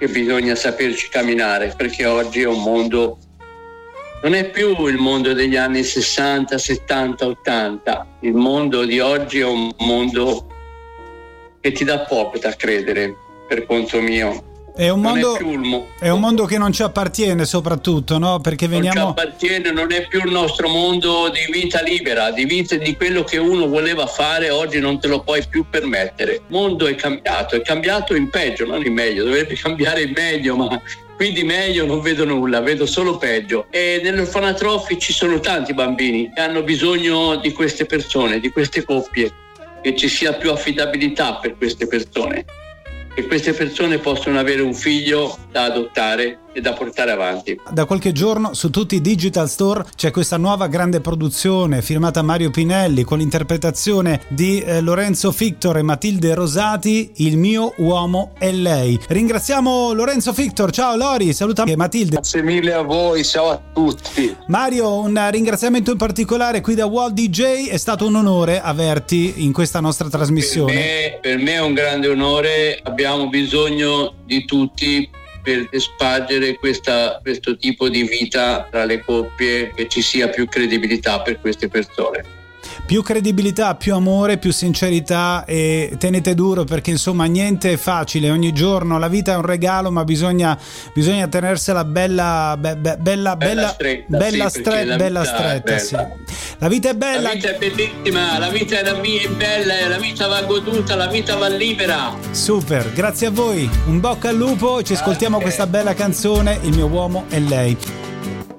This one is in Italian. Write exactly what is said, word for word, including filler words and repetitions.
che bisogna saperci camminare, perché oggi è un mondo, non è più il mondo degli anni sessanta, settanta, ottanta. Il mondo di oggi è un mondo che ti dà poco da credere, per conto mio. È un, mondo, non è, più il mo- è un mondo che non ci appartiene, soprattutto, no? Perché veniamo... Non ci appartiene, non è più il nostro mondo di vita libera, di vita di quello che uno voleva fare, oggi non te lo puoi più permettere. Il mondo è cambiato, è cambiato in peggio, non in meglio, dovrebbe cambiare in meglio, ma qui di meglio non vedo nulla, vedo solo peggio. E negli orfanatrofi ci sono tanti bambini che hanno bisogno di queste persone, di queste coppie, che ci sia più affidabilità per queste persone, che queste persone possono avere un figlio da adottare e da portare avanti. Da qualche giorno su tutti i digital store c'è questa nuova grande produzione firmata Mario Pinelli con l'interpretazione di eh, Lorenzo Victor e Matilde Rosati, Il mio uomo è lei. Ringraziamo Lorenzo Victor, ciao Lori, saluta Matilde. Grazie mille a voi, ciao a tutti. Mario, un ringraziamento in particolare qui da Walt D J, è stato un onore averti in questa nostra trasmissione. Per me, per me è un grande onore, abbiamo bisogno di tutti per spargere questa, questo tipo di vita tra le coppie, che ci sia più credibilità per queste persone. Più credibilità, più amore, più sincerità, e tenete duro, perché insomma niente è facile, ogni giorno la vita è un regalo, ma bisogna, bisogna tenersela bella be, be, bella bella stretta, bella, sì, stre- la bella vita stretta è sì. bella. La vita è bella, la vita è bellissima, la vita è, la vita è bella, la vita va goduta, la vita va libera. Super, grazie a voi, un bocca al lupo, ci ascoltiamo questa bella canzone, Il mio uomo è lei.